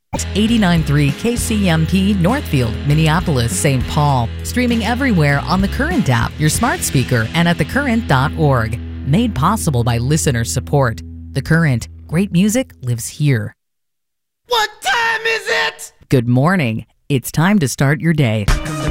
89.3 KCMP Northfield, Minneapolis, St. Paul. Streaming everywhere on the Current app, your smart speaker, and at thecurrent.org. Made possible by listener support. The Current. Great music lives here. What time is it? Good morning. It's time to start your day.